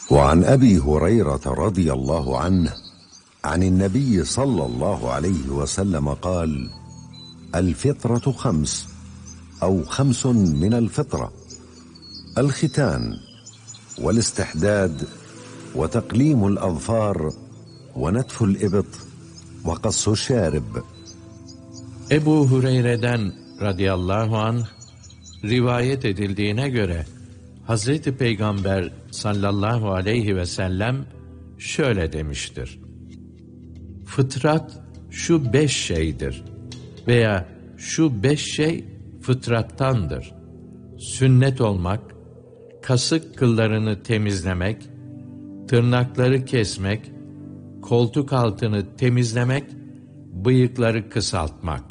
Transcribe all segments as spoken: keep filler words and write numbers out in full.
وعن أبي هريرة رضي الله عنه عن النبي صلى الله عليه وسلم قال: الفطرة خمس أو خمس من الفطرة: الختان والاستحداد وتقليم الأظفار ونتف الإبط وقص الشارب. Ebu Hureyre'den radıyallahu anh rivayet edildiğine göre Hazreti Peygamber sallallahu aleyhi ve sellem şöyle demiştir: Fıtrat şu beş şeydir veya şu beş şey fıtrattandır. Sünnet olmak, kasık kıllarını temizlemek, tırnakları kesmek, koltuk altını temizlemek, bıyıkları kısaltmak.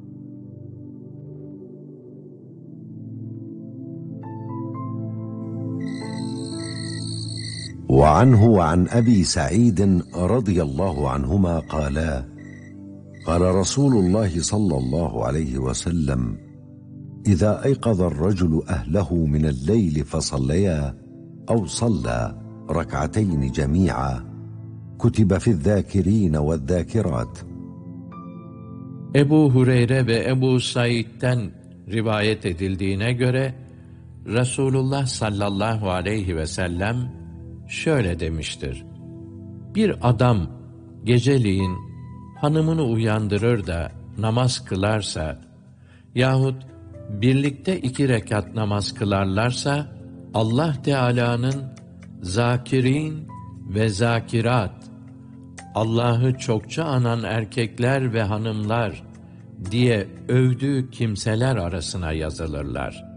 وعنه وعن أبي سعيد رضي الله عنهما قالا: قال رسول الله صلى الله عليه وسلم: إذا أيقظ الرجل أهله من الليل فصليا أو صلى ركعتين جميعا كتب في الذاكرين والذاكرات. Ebu Hureyre ve Ebu Said'den rivayet edildiğine göre Resulullah sallallahu aleyhi ve sellem şöyle demiştir: Bir adam geceliğin hanımını uyandırır da namaz kılarsa yahut birlikte iki rekat namaz kılarlarsa Allah Teala'nın zakirin ve zakirat, Allah'ı çokça anan erkekler ve hanımlar diye övdüğü kimseler arasına yazılırlar.